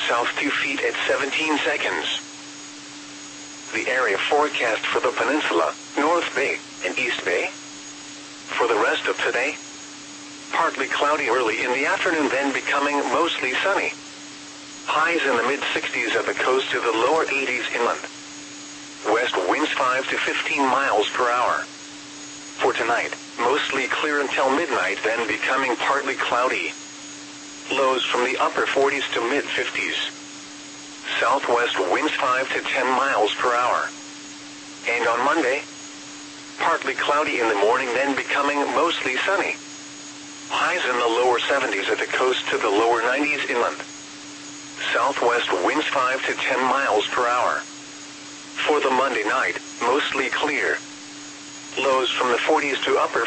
south 2 feet at 17 seconds. The area forecast for the peninsula, North Bay, and East Bay. For the rest of today, partly cloudy early in the afternoon, then becoming mostly sunny. Highs in the mid-60s at the coast to the lower 80s inland. West winds 5 to 15 miles per hour. For tonight, mostly clear until midnight, then becoming partly cloudy. Lows from the upper 40s to mid-50s. Southwest winds 5 to 10 miles per hour. And on Monday, partly cloudy in the morning, then becoming mostly sunny. Highs in the lower 70s at the coast to the lower 90s inland. Southwest winds 5 to 10 miles per hour. For the Monday night, mostly clear. Lows from the 40s to upper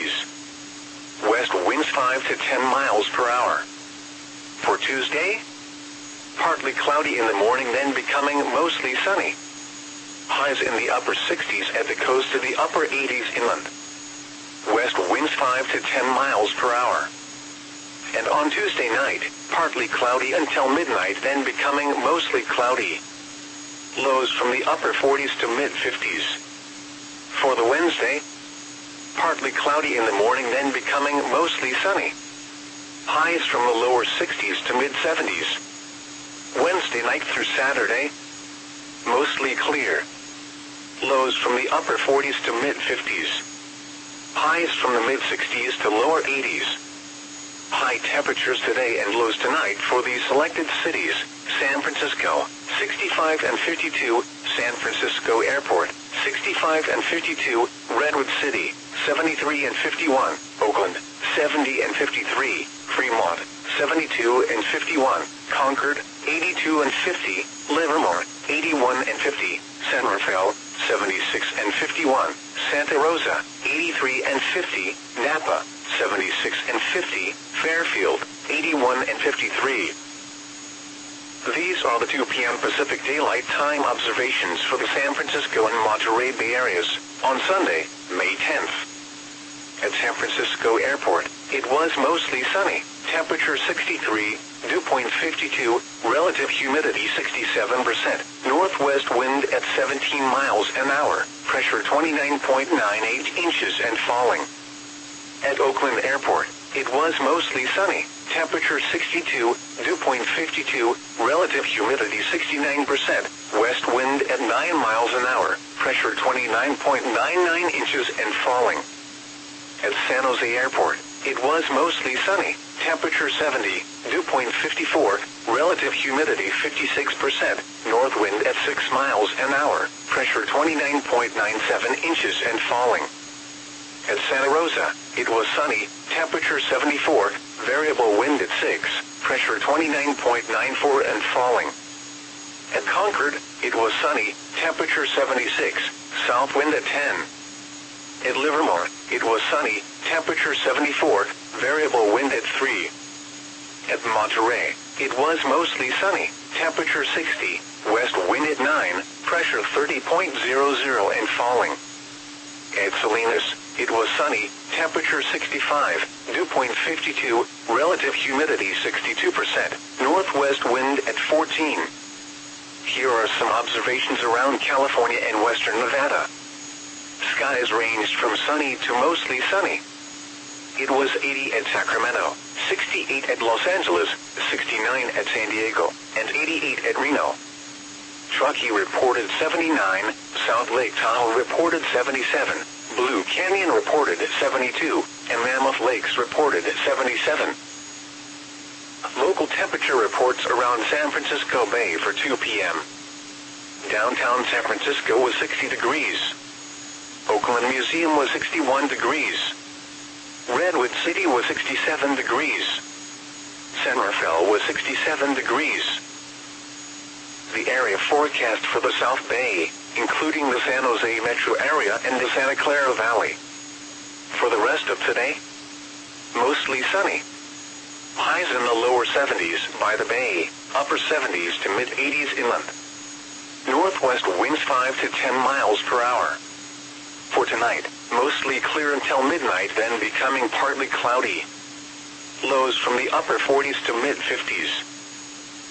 50s. West winds 5 to 10 miles per hour. For Tuesday, partly cloudy in the morning, then becoming mostly sunny. Highs in the upper 60s at the coast to the upper 80s inland. West winds 5 to 10 miles per hour. And on Tuesday night, partly cloudy until midnight, then becoming mostly cloudy. Lows from the upper 40s to mid-50s. For the Wednesday, partly cloudy in the morning, then becoming mostly sunny. Highs from the lower 60s to mid-70s. Wednesday night through Saturday, mostly clear. Lows from the upper 40s to mid-50s. Highs from the mid-60s to lower 80s. High temperatures today and lows tonight for the selected cities: San Francisco, 65 and 52, San Francisco Airport, 65 and 52, Redwood City, 73 and 51, Oakland, 70 and 53, Fremont, 72 and 51, Concord, 82 and 50, Livermore, 81 and 50, San Rafael, 76 and 51, Santa Rosa, 83 and 50, Napa, 76 and 50, Fairfield, 81 and 53. These are the 2 p.m. Pacific Daylight Time observations for the San Francisco and Monterey Bay areas on Sunday, May 10th. At San Francisco Airport, it was mostly sunny, temperature 63, dew point 52, relative humidity 67%, northwest wind at 17 miles an hour, pressure 29.98 inches and falling. At Oakland Airport, it was mostly sunny, temperature 62, dew point 52, relative humidity 69%, west wind at 9 miles an hour, pressure 29.99 inches and falling. At San Jose Airport, it was mostly sunny, temperature 70, dew point 54, relative humidity 56%, north wind at 6 miles an hour, pressure 29.97 inches and falling. At Santa Rosa, it was sunny, temperature 74, variable wind at 6, pressure 29.94 and falling. At Concord, it was sunny, temperature 76, south wind at 10. At Livermore, it was sunny, temperature 74, variable wind at 3. At Monterey, it was mostly sunny, temperature 60, west wind at 9, pressure 30.00 and falling. At Salinas, it was sunny, temperature 65, dew point 52, relative humidity 62%, northwest wind at 14. Here are some observations around California and western Nevada. Skies ranged from sunny to mostly sunny. It was 80 at Sacramento, 68 at Los Angeles, 69 at San Diego, and 88 at Reno. Truckee reported 79, South Lake Tahoe reported 77, Blue Canyon reported 72, and Mammoth Lakes reported 77. Local temperature reports around San Francisco Bay for 2 p.m. Downtown San Francisco was 60 degrees. Oakland Museum was 61 degrees. Redwood City was 67 degrees. San Rafael was 67 degrees. The area forecast for the South Bay, including the San Jose metro area and the Santa Clara Valley. For the rest of today, mostly sunny. Highs in the lower 70s by the bay, upper 70s to mid-80s inland. Northwest winds 5 to 10 miles per hour. For tonight, mostly clear until midnight, then becoming partly cloudy. Lows from the upper 40s to mid-50s.